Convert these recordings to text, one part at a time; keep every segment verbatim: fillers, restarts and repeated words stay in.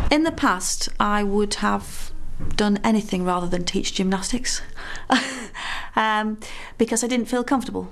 In the past, I would have done anything rather than teach gymnastics um, because I didn't feel comfortable.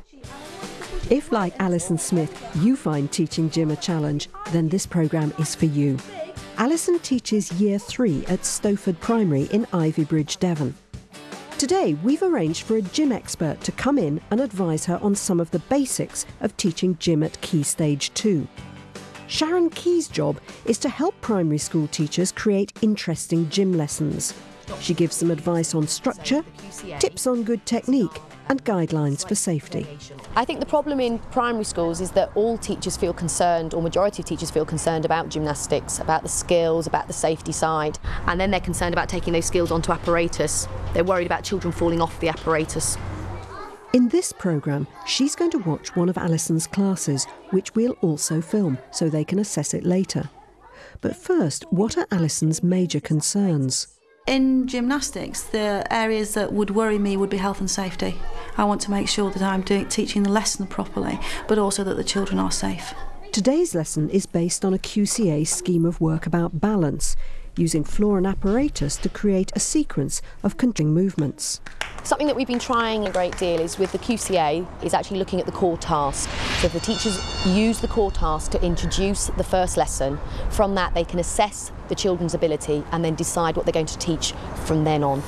If, like Alison Smith, you find teaching gym a challenge, then this programme is for you. Alison teaches Year three at Stowford Primary in Ivybridge, Devon. Today, we've arranged for a gym expert to come in and advise her on some of the basics of teaching gym at Key Stage two. Sharon Key's job is to help primary school teachers create interesting gym lessons. She gives them advice on structure, tips on good technique and guidelines for safety. I think the problem in primary schools is that all teachers feel concerned, or majority of teachers feel concerned about gymnastics, about the skills, about the safety side, and then they're concerned about taking those skills onto apparatus. They're worried about children falling off the apparatus. In this programme, she's going to watch one of Alison's classes, which we'll also film so they can assess it later. But first, what are Alison's major concerns? In gymnastics, the areas that would worry me would be health and safety. I want to make sure that I'm doing, teaching the lesson properly, but also that the children are safe. Today's lesson is based on a Q C A scheme of work about balance, using floor and apparatus to create a sequence of conjoined movements. Something that we've been trying a great deal is with the Q C A is actually looking at the core task. So if the teachers use the core task to introduce the first lesson, from that they can assess the children's ability and then decide what they're going to teach from then on.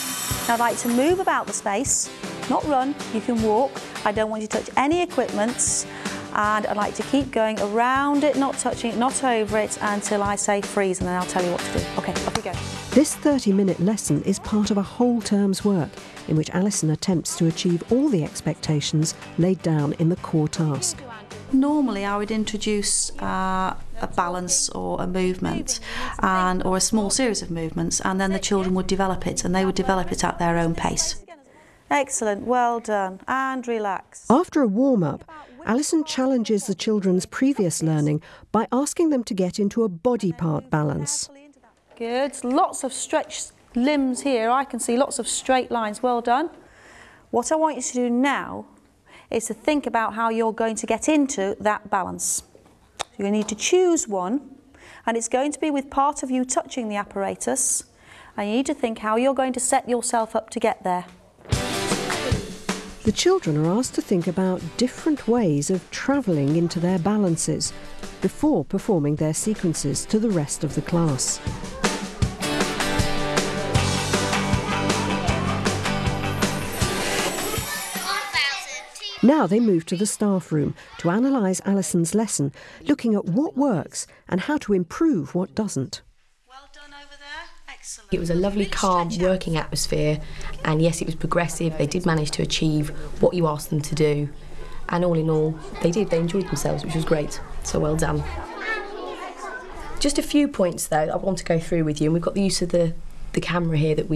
I'd like to move about the space, not run, you can walk. I don't want you to touch any equipment, and I'd like to keep going around it, not touching it, not over it, until I say freeze, and then I'll tell you what to do. OK, off you go. This thirty minute lesson is part of a whole term's work in which Alison attempts to achieve all the expectations laid down in the core task. Normally I would introduce uh, a balance or a movement and, or a small series of movements, and then the children would develop it, and they would develop it at their own pace. Excellent, well done, and relax. After a warm-up, Alison challenges the children's previous learning by asking them to get into a body part balance. Good, lots of stretched limbs here. I can see lots of straight lines, well done. What I want you to do now is to think about how you're going to get into that balance. You're going to need to choose one, and it's going to be with part of you touching the apparatus, and you need to think how you're going to set yourself up to get there. The children are asked to think about different ways of travelling into their balances before performing their sequences to the rest of the class. Now they move to the staff room to analyse Alison's lesson, looking at what works and how to improve what doesn't. Well done over there. Excellent. It was a lovely, calm working atmosphere, and yes, it was progressive. They did manage to achieve what you asked them to do, and all in all, they did. They enjoyed themselves, which was great. So well done. Just a few points, though, I want to go through with you, and we've got the use of the, the camera here that we